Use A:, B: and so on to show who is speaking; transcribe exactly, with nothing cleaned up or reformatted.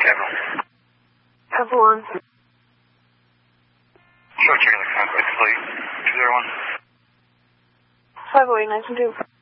A: Capital.
B: Capital One.
A: Short checking the convoy, please. two zero one.
B: five oh eight, nice and two.